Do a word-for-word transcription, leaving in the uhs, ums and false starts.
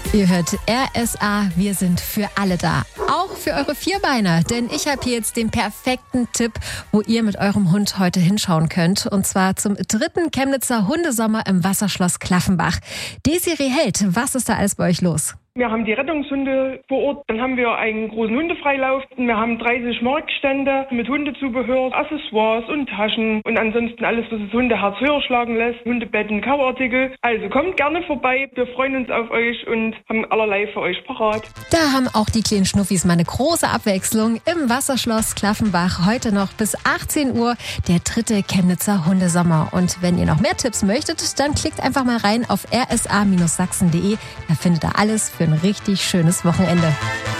Ihr hört R S A, wir sind für alle da. Auch für eure Vierbeiner, denn ich habe hier jetzt den perfekten Tipp, wo ihr mit eurem Hund heute hinschauen könnt. Und zwar zum dritten Chemnitzer Hundesommer im Wasserschloss Klaffenbach. Desiree Held, was ist da alles bei euch los? Wir haben die Rettungshunde vor Ort, dann haben wir einen großen Hundefreilauf. Wir haben dreißig Marktstände mit Hundezubehör, Accessoires und Taschen und ansonsten alles, was das Hundeherz höher schlagen lässt, Hundebetten, Kauartikel. Also kommt gerne vorbei, wir freuen uns auf euch und haben allerlei für euch parat. Da haben auch die kleinen Schnuffis mal eine große Abwechslung im Wasserschloss Klaffenbach. Heute noch bis achtzehn Uhr der dritte Chemnitzer Hundesommer. Und wenn ihr noch mehr Tipps möchtet, dann klickt einfach mal rein auf r s a Bindestrich sachsen punkt de. Da findet ihr alles für ein richtig schönes Wochenende.